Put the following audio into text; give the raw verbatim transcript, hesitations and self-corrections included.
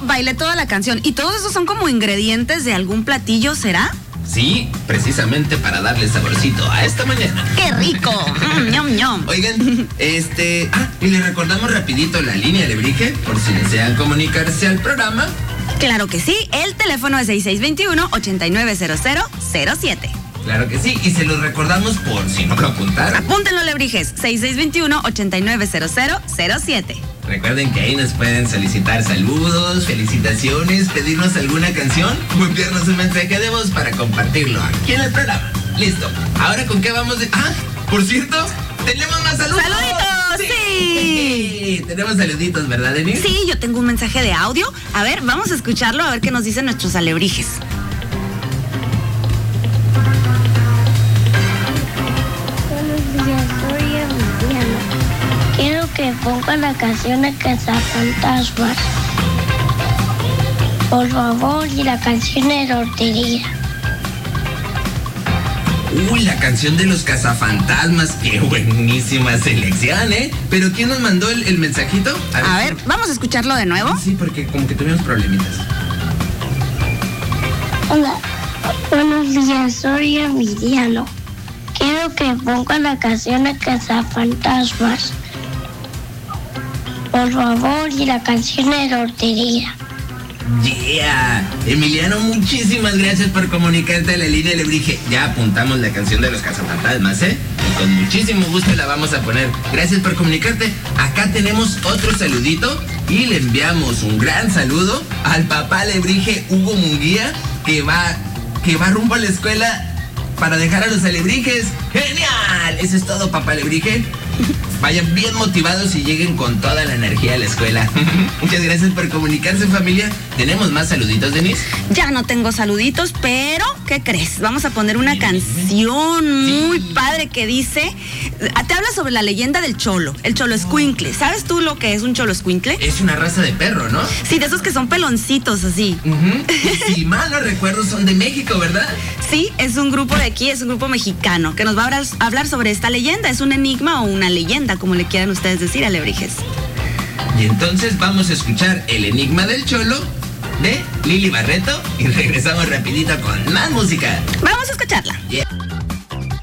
bailé toda la canción. ¿Y todos esos son como ingredientes de algún platillo, será? Sí, precisamente para darle saborcito a esta mañana. ¡Qué rico! Mm, ñom, ñom. Oigan, este... Ah, y les recordamos rapidito la línea Alebrije, por si desean comunicarse al programa. Claro que sí, el teléfono es seis seis dos uno, ocho nueve cero cero cero siete. Claro que sí, y se los recordamos por si no lo apuntaron. Apúntenlo, Alebrijes, seis seis dos uno, ocho nueve cero cero cero siete. Recuerden que ahí nos pueden solicitar saludos, felicitaciones, pedirnos alguna canción o enviarnos un mensaje de voz para compartirlo aquí en el programa. Listo. Ahora, ¿con qué vamos de...? Ah, por cierto, tenemos más saludos. ¡Saluditos! ¡Sí! Sí, tenemos saluditos, ¿verdad, Denise? Sí, yo tengo un mensaje de audio. A ver, vamos a escucharlo, a ver qué nos dicen nuestros alebrijes. Buenos días, soy Emiliano. Quiero que ponga la canción de Cazafantasmas. Por favor, y la canción de Lotería. Uy, la canción de los cazafantasmas. Qué buenísima selección, ¿eh? ¿Pero quién nos mandó el, el mensajito? A ver, a ver, vamos a escucharlo de nuevo. Sí, porque como que tuvimos problemitas. Hola, buenos días, soy Emiliano. Quiero que ponga la canción de Cazafantasmas. Por favor, y la canción de Lotería. Yeah, Emiliano, muchísimas gracias por comunicarte a la línea Alebrije. Ya apuntamos la canción de los cazafantasmas, ¿eh? Y con muchísimo gusto la vamos a poner. Gracias por comunicarte. Acá tenemos otro saludito y le enviamos un gran saludo al papá Alebrije Hugo Munguía, que va, que va rumbo a la escuela para dejar a los alebrijes. ¡Genial! Eso es todo, papá Alebrije. Vayan bien motivados y lleguen con toda la energía a la escuela. Muchas gracias por comunicarse, familia. ¿Tenemos más saluditos, Denise? Ya no tengo saluditos, pero ¿qué crees? Vamos a poner una canción muy padre que dice... Te habla sobre la leyenda del cholo, el cholo escuincle. ¿Sabes tú lo que es un cholo escuincle? Es una raza de perro, ¿no? Sí, de esos que son peloncitos así. Uh-huh. Si mal no recuerdo, son de México, ¿verdad? Sí, es un grupo de aquí, es un grupo mexicano que nos va a hablar, hablar sobre esta leyenda. Es un enigma o una leyenda, como le quieran ustedes decir, alebrijes. Y entonces vamos a escuchar El enigma del cholo de Lili Barreto y regresamos rapidito con más música. Vamos a escucharla. Yeah.